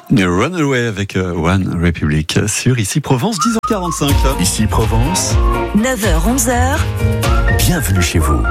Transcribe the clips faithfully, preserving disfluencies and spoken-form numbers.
Runaway avec One Republic sur Ici Provence, dix heures quarante-cinq. Ici Provence, neuf heures onze heures. Bienvenue chez vous.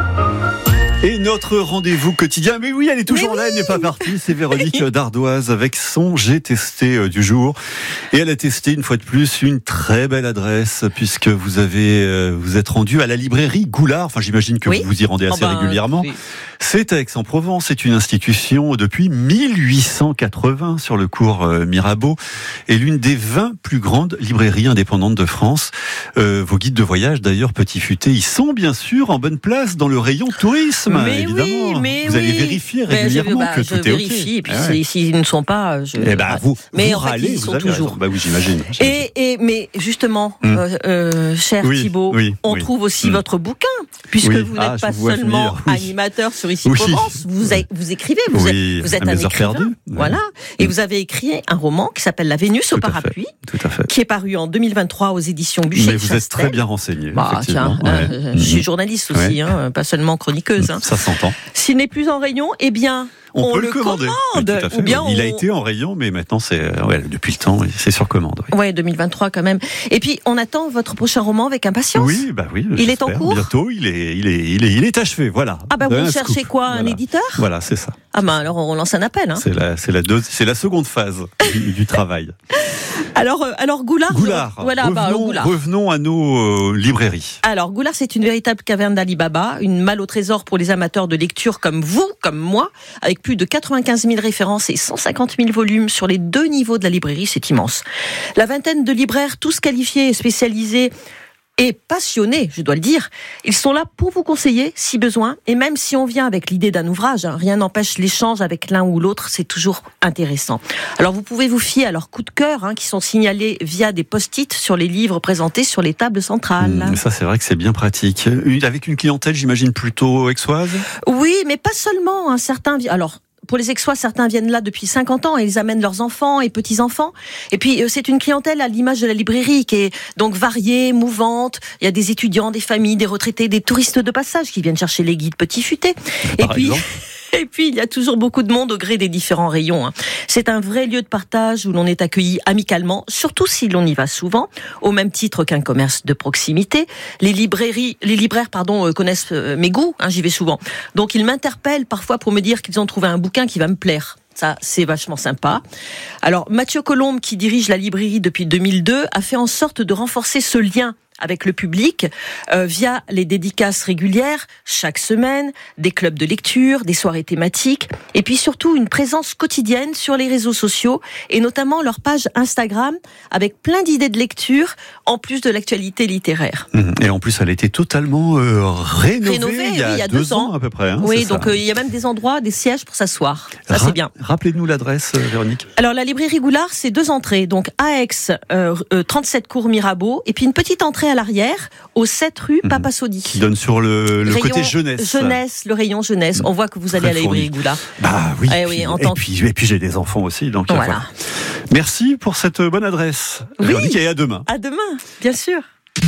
Et notre rendez-vous quotidien, mais oui, elle est toujours mais là, oui. elle n'est pas partie, c'est Véronique Dardoise avec son J'ai testé du jour. Et elle a testé une fois de plus une très belle adresse, puisque vous avez, vous êtes rendu à la librairie Goulard. Enfin, j'imagine que oui. vous vous y rendez assez oh ben, régulièrement. Oui. C'est à Aix-en-Provence, c'est une institution depuis mille huit cent quatre-vingts sur le cours Mirabeau et l'une des vingt plus grandes librairies indépendantes de France. Euh, vos guides de voyage, d'ailleurs, Petit Futé, ils sont bien sûr en bonne place dans le rayon tourisme. Mais évidemment. oui, mais vous oui. allez vérifier Mais régulièrement je, bah, que je tout est vérifie, ok. et puis Ah ouais. s'ils ne sont pas, je. Eh ben, vous, mais vous en fait, râlez, ils vous sont avez toujours. raison. Bah oui, j'imagine. j'imagine. Et, et mais justement, Hum. euh, euh, cher Oui, Thibaut, oui, on oui. trouve aussi Hum. votre bouquin, puisque Oui. vous Ah, n'êtes je pas vous vois seulement venir, oui. animateur sur Ici Oui. Provence, vous, a- vous écrivez, vous Oui, êtes, vous êtes à un mes heures écrivain, perdues. voilà, Ouais. et Hum. vous avez écrit un roman qui s'appelle La Vénus au Tout à fait. parapluie, Tout à fait. qui est paru en deux mille vingt-trois aux éditions Buchet. Mais vous êtes très bien renseigné. Bah, effectivement. tiens, Ouais. euh, je suis journaliste aussi, Ouais. hein, pas seulement chroniqueuse. Hein. Ça s'entend. S'il n'est plus en rayon, eh bien, On, on, peut le le commander. commande. Oui, tout à fait, Ou bien oui. Il a on- été en rayon, mais maintenant c'est euh, ouais, depuis le temps, oui, c'est sur commande. Oui, Ouais, deux mille vingt-trois quand même. Et puis, on attend votre prochain roman avec impatience. oui, bah oui. Il est en j'espère. cours Bientôt, il est, il est, il est, il est achevé. Voilà. Ah bah Vous avez vous un cherchez scoop. quoi, un Voilà. éditeur? Voilà, c'est ça. Ah ben alors on lance un appel. Hein. C'est la, c'est la deux, c'est la seconde phase du, du travail. Alors, euh, alors Goulard. Goulard. Voilà, revenons, bah, alors, Goulard. revenons à nos euh, librairies. Alors, Goulard, c'est une véritable caverne d'Ali Baba, une malle au trésor pour les amateurs de lecture comme vous, comme moi, avec plus de quatre-vingt-quinze mille références et cent cinquante mille volumes sur les deux niveaux de la librairie, c'est immense. La vingtaine de libraires, tous qualifiés et spécialisés, et passionnés, je dois le dire, ils sont là pour vous conseiller si besoin, et même si on vient avec l'idée d'un ouvrage, hein, rien n'empêche l'échange avec l'un ou l'autre, c'est toujours intéressant. Alors vous pouvez vous fier à leurs coups de cœur, hein, qui sont signalés via des post-it sur les livres présentés sur les tables centrales. Mmh, ça, c'est vrai que c'est bien pratique. Une- Avec une clientèle, j'imagine, plutôt aixoise. Oui, mais pas seulement, hein, certains... vi- Alors, pour les Aixois, certains viennent là depuis cinquante ans et ils amènent leurs enfants et petits-enfants. Et puis, euh, c'est une clientèle à l'image de la librairie qui est donc variée, mouvante. Il y a des étudiants, des familles, des retraités, des touristes de passage qui viennent chercher les guides Petit Futé. Et Par puis... exemple. Et puis, il y a toujours beaucoup de monde au gré des différents rayons. hein. C'est un vrai lieu de partage où l'on est accueilli amicalement, surtout si l'on y va souvent, au même titre qu'un commerce de proximité. Les librairies, les libraires, pardon, euh, connaissent euh, mes goûts, hein, j'y vais souvent. Donc, ils m'interpellent parfois pour me dire qu'ils ont trouvé un bouquin qui va me plaire. Ça, c'est vachement sympa. Alors, Mathieu Colombe, qui dirige la librairie depuis deux mille deux, a fait en sorte de renforcer ce lien avec le public euh, via les dédicaces régulières chaque semaine, des clubs de lecture, des soirées thématiques et puis surtout une présence quotidienne sur les réseaux sociaux et notamment leur page Instagram avec plein d'idées de lecture en plus de l'actualité littéraire. Mmh. Et en plus, elle a été totalement euh, rénovée, Rénovée, il y a, oui, il y a deux, deux ans ans. à peu près. Hein, Oui, c'est donc ça. euh, il y a même des endroits, des sièges pour s'asseoir. Ça, Ra- c'est bien. Rappelez-nous l'adresse, euh, Véronique. Alors, la librairie Goulard, c'est deux entrées. Donc, à Aix, euh, euh, trente-sept cours Mirabeau, et puis une petite entrée à l'arrière, au sept rue Mhm. Papa Sodi. Qui donne sur le, le Rayon côté jeunesse. Jeunesse, le rayon jeunesse. On voit que vous allez Très à la librairie fourni. Goulard. Bah oui. Eh et oui, puis, en et tant puis, et puis j'ai des enfants aussi, donc euh, Voilà. voilà. Merci pour cette bonne adresse. Oui. Véronique, et à demain. À demain, bien sûr.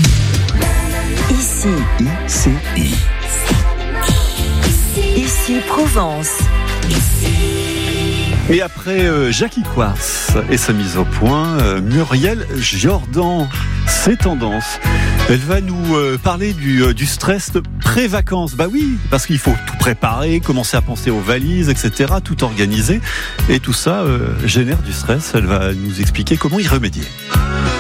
Ici, I C I. ici Provence. Et après euh, Jackie Quartz et sa mise au point, euh, Muriel Jordan, ses tendances. Elle va nous euh, parler du, euh, du stress de pré-vacances. Bah oui, parce qu'il faut tout préparer, commencer à penser aux valises, et cetera, tout organiser. Et tout ça euh, génère du stress. Elle va nous expliquer comment y remédier.